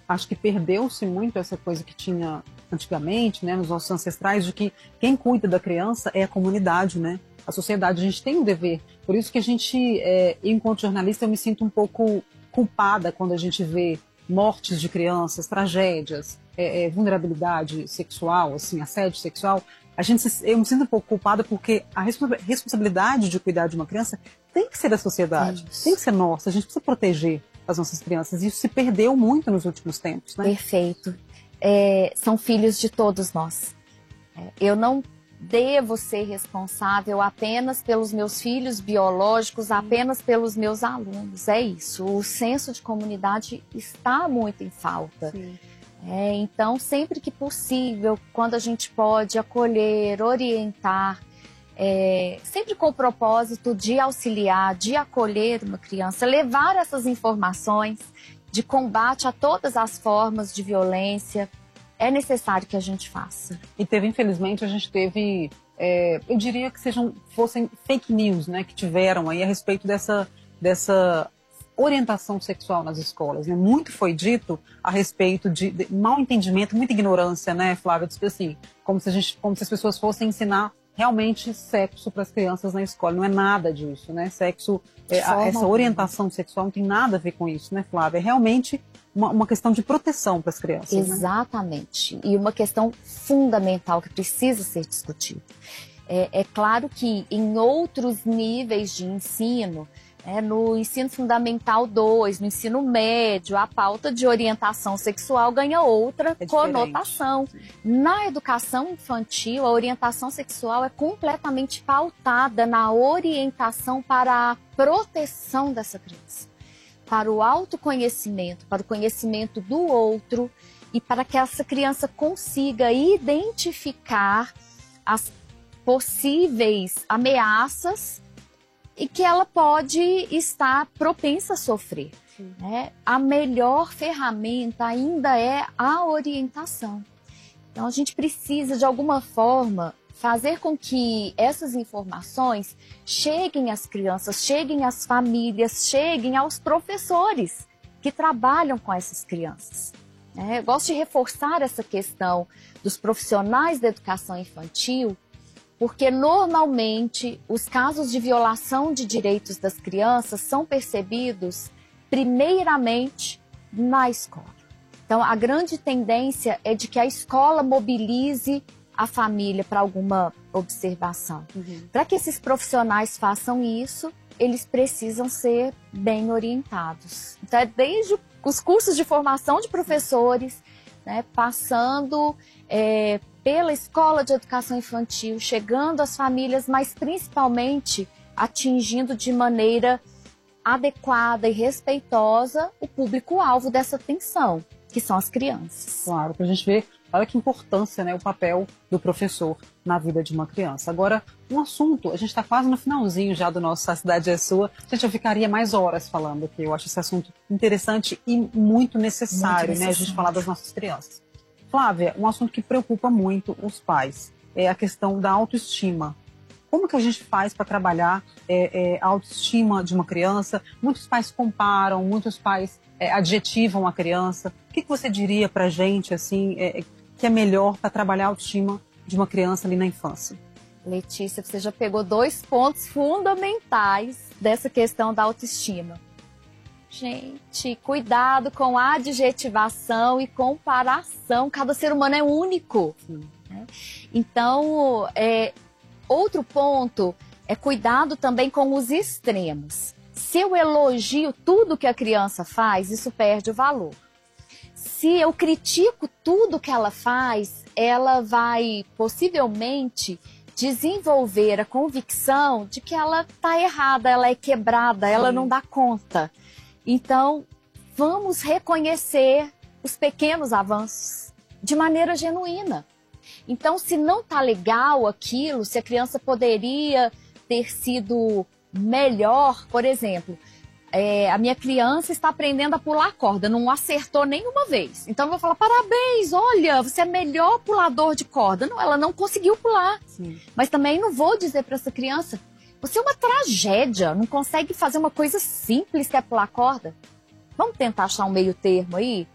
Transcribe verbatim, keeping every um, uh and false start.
acho que perdeu-se muito essa coisa que tinha antigamente, né, nos nossos ancestrais, de que quem cuida da criança é a comunidade, né? A sociedade, a gente tem um dever. Por isso que a gente, é, enquanto jornalista, eu me sinto um pouco culpada quando a gente vê mortes de crianças, tragédias, é, é, vulnerabilidade sexual, assim, assédio sexual. A gente, eu me sinto um pouco culpada porque a responsabilidade de cuidar de uma criança tem que ser da sociedade, Isso. tem que ser nossa. A gente precisa proteger as nossas crianças. Isso se perdeu muito nos últimos tempos, né? Perfeito. É, são filhos de todos nós. É, eu não devo ser responsável apenas pelos meus filhos biológicos, apenas pelos meus alunos. É isso. O senso de comunidade está muito em falta. É, então, sempre que possível, quando a gente pode acolher, orientar, é, sempre com o propósito de auxiliar, de acolher uma criança, levar essas informações de combate a todas as formas de violência, é necessário que a gente faça. E teve, infelizmente, a gente teve, é, eu diria que sejam, fossem fake news, né, que tiveram aí a respeito dessa, dessa orientação sexual nas escolas, né? Muito foi dito a respeito de, de mal entendimento, muita ignorância, né, Flávia? Tipo assim, como se, a gente, como se as pessoas fossem ensinar realmente sexo para as crianças na escola. Não é nada disso, né? Sexo, é, a, essa orientação sexual não tem nada a ver com isso, né, Flávia? É realmente uma, uma questão de proteção para as crianças. Exatamente. Né? E uma questão fundamental que precisa ser discutida. É, é claro que em outros níveis de ensino, é, no ensino fundamental dois, no ensino médio, a pauta de orientação sexual ganha outra é conotação. Na educação infantil, a orientação sexual é completamente pautada na orientação para a proteção dessa criança, para o autoconhecimento, para o conhecimento do outro e para que essa criança consiga identificar as possíveis ameaças e que ela pode estar propensa a sofrer. Né? A melhor ferramenta ainda é a orientação. Então a gente precisa, de alguma forma, fazer com que essas informações cheguem às crianças, cheguem às famílias, cheguem aos professores que trabalham com essas crianças. Né? Eu gosto de reforçar essa questão dos profissionais da educação infantil, porque normalmente os casos de violação de direitos das crianças são percebidos primeiramente na escola. Então a grande tendência é de que a escola mobilize a família para alguma observação. Uhum. Para que esses profissionais façam isso, eles precisam ser bem orientados. Então é desde os cursos de formação de professores, né, passando é, pela escola de educação infantil, chegando às famílias, mas principalmente atingindo de maneira adequada e respeitosa o público-alvo dessa atenção, que são as crianças. Claro, para a gente ver, olha que importância, né, o papel do professor na vida de uma criança. Agora, um assunto, a gente está quase no finalzinho já do nosso A Cidade é Sua, a gente já ficaria mais horas falando aqui, eu acho esse assunto interessante e muito necessário, muito necessário. Né, a gente falar das nossas crianças. Flávia, um assunto que preocupa muito os pais é a questão da autoestima. Como que a gente faz para trabalhar é, é, a autoestima de uma criança? Muitos pais comparam, muitos pais é, adjetivam a criança. O que, que você diria para a gente, assim, é, que é melhor para trabalhar a autoestima de uma criança ali na infância? Letícia, você já pegou dois pontos fundamentais dessa questão da autoestima. Gente, cuidado com a adjetivação e comparação. Cada ser humano é único. Né? Então, é, outro ponto é cuidado também com os extremos. Se eu elogio tudo que a criança faz, isso perde o valor. Se eu critico tudo que ela faz, ela vai possivelmente desenvolver a convicção de que ela está errada, ela é quebrada, Sim. ela não dá conta. Então, vamos reconhecer os pequenos avanços de maneira genuína. Então, se não está legal aquilo, se a criança poderia ter sido melhor, por exemplo, é, a minha criança está aprendendo a pular corda, não acertou nenhuma vez. Então, eu vou falar, parabéns, olha, você é melhor pulador de corda. Não, ela não conseguiu pular. Sim. Mas também não vou dizer para essa criança, você é uma tragédia, não consegue fazer uma coisa simples que é pular corda. Vamos tentar achar um meio termo aí?